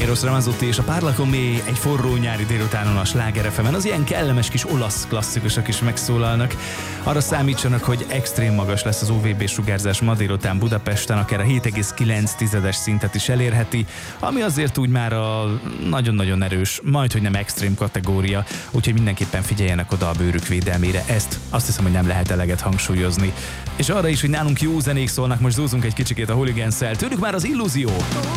Eros Ramazzotti és a Parlacomé egy forró nyári délutánon a Sláger FM-en. Az ilyen kellemes kis olasz klasszikusok is megszólalnak. Arra számítsanak, hogy extrém magas lesz az UVB sugárzás ma délután Budapesten, akár a 7,9-es szintet is elérheti, ami azért úgy már a nagyon-nagyon erős, majdhogy nem extrém kategória, úgyhogy mindenképpen figyeljenek oda a bőrük védelmére. Ezt azt hiszem, hogy nem lehet eleget hangsúlyozni. És arra is, hogy nálunk jó zenék szólnak, most zúzunk egy kicsikét a Hooligans-szel. Tőlük már az Illúzió.